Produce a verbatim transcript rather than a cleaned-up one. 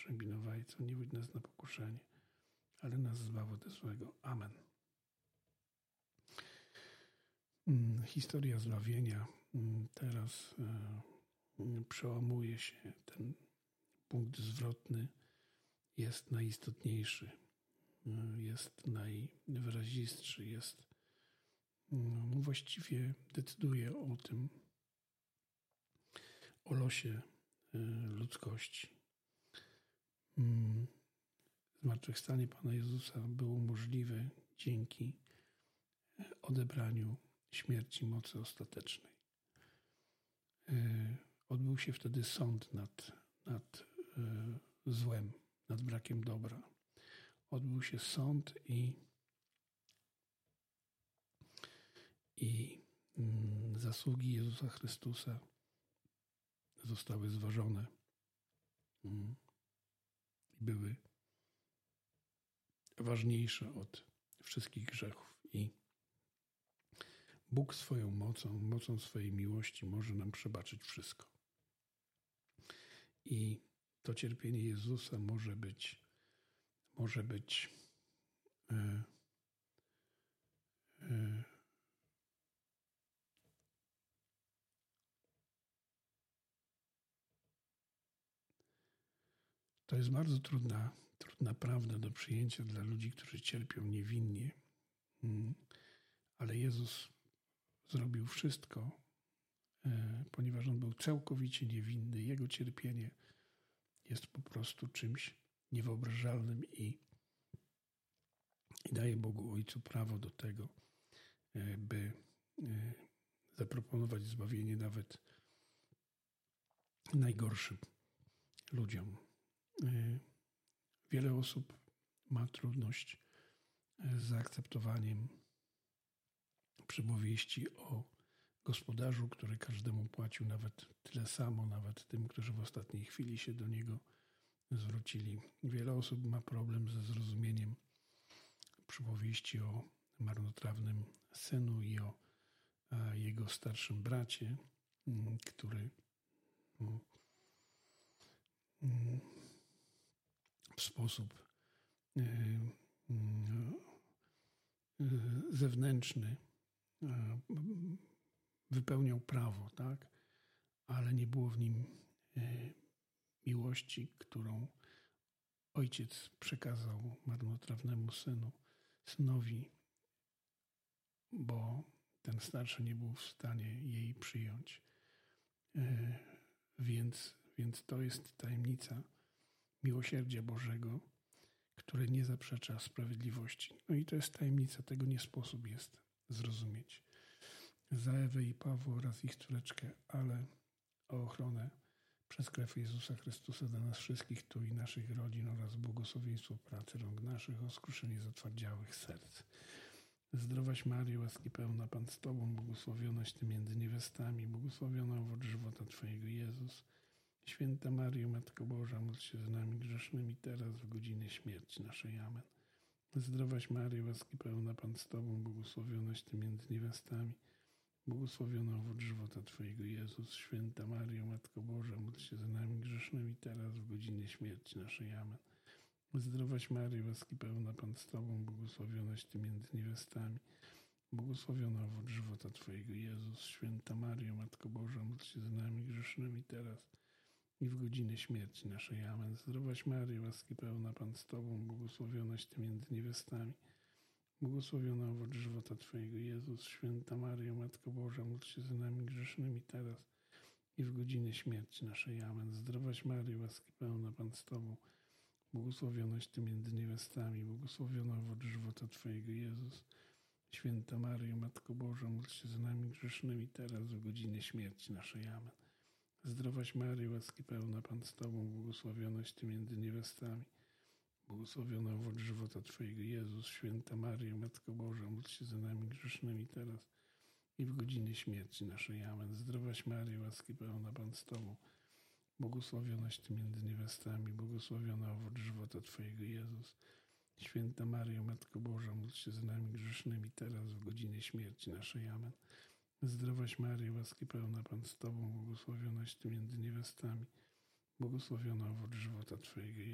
naszym winowajcą, nie wódź nas na pokuszenie, ale nas zbaw ode złego. Amen. Historia zbawienia teraz przełamuje się. Ten punkt zwrotny jest najistotniejszy, jest najwyrazistszy, jest właściwie decyduje o tym, o losie ludzkości. Zmartwychwstanie Pana Jezusa było możliwe dzięki odebraniu śmierci mocy ostatecznej. Odbył się wtedy sąd nad, nad złem, nad brakiem dobra. Odbył się sąd i, i zasługi Jezusa Chrystusa zostały zważone i były ważniejsze od wszystkich grzechów. I Bóg swoją mocą, mocą swojej miłości może nam przebaczyć wszystko. I to cierpienie Jezusa może być, może być e, e, to jest bardzo trudna, trudna prawda do przyjęcia dla ludzi, którzy cierpią niewinnie. Ale Jezus zrobił wszystko, ponieważ On był całkowicie niewinny. Jego cierpienie jest po prostu czymś niewyobrażalnym i, i daje Bogu Ojcu prawo do tego, by zaproponować zbawienie nawet najgorszym ludziom. Wiele osób ma trudność z zaakceptowaniem przypowieści o gospodarzu, który każdemu płacił nawet tyle samo, nawet tym, którzy w ostatniej chwili się do niego zwrócili. Wiele osób ma problem ze zrozumieniem przypowieści o marnotrawnym synu i o jego starszym bracie, który w sposób zewnętrzny wypełniał prawo, tak? Ale nie było w nim miłości, którą ojciec przekazał marnotrawnemu synu, synowi, bo ten starszy nie był w stanie jej przyjąć. Więc, więc to jest tajemnica miłosierdzia Bożego, które nie zaprzecza sprawiedliwości. No i to jest tajemnica, tego nie sposób jest zrozumieć. Za Ewę i Pawła oraz ich córeczkę, ale o ochronę przez krew Jezusa Chrystusa dla nas wszystkich tu i naszych rodzin oraz błogosławieństwo pracy rąk naszych, o skruszenie zatwardziałych serc. Zdrowaś Maryjo, łaski pełna, Pan z Tobą, błogosławionaś Ty między niewiastami, błogosławiona owoc żywota Twojego, Jezus. Święta Maryjo, Matko Boża, módl się za nami grzesznymi teraz, w godzinę śmierci naszej. Amen. Zdrowaś Maryjo, łaski pełna, Pan z Tobą, błogosławionaś Ty między niewiastami, błogosławiona owoc żywota Twojego, Jezus. Święta Maryjo, Matko Boża, módl się za nami grzesznymi teraz, w godzinę śmierci naszej. Amen. Zdrowaś Maryjo, łaski pełna, Pan z Tobą, błogosławionaś Ty między niewiastami, błogosławiona owoc żywota Twojego, Jezus. Święta Maryjo, Matko Boża, módl się za nami grzesznymi teraz i w godzinę śmierci naszej. Amen. Zdrowaś Maryjo, łaski pełna, Pan z Tobą, błogosławionaś Ty między niewiastami, błogosławiona owoc żywota Twojego, Jezus. Święta Maryjo, Matko Boża, módl się za nami grzesznymi teraz i w godzinę śmierci naszej. Amen. Zdrowaś Maryjo, łaski pełna, Pan z Tobą, błogosławionaś Ty między niewiastami, błogosławiona owoc żywota Twojego, Jezus. Święta Maryjo, Matko Boża, módl się za nami grzesznymi teraz w godzinę śmierci naszej. Amen. Zdrowaś Maryjo, łaski pełna, Pan z Tobą, błogosławionaś Ty między niewiastami, błogosławiona owoc żywota Twojego, Jezus. Święta Maryjo, Matko Boża, módl się za nami grzesznymi teraz i w godzinę śmierci naszej. Amen. Zdrowaś Maryjo, łaski pełna, Pan z Tobą, błogosławionaś Ty między niewiastami, błogosławiona owoc żywota Twojego, Jezus. Święta Maryjo, Matko Boża, módl się za nami grzesznymi teraz w godzinę śmierci naszej. Amen. Zdrowaś Maryjo, łaski pełna, Pan z Tobą, błogosławionaś Ty między niewiastami, błogosławiona owoc żywota Twojego,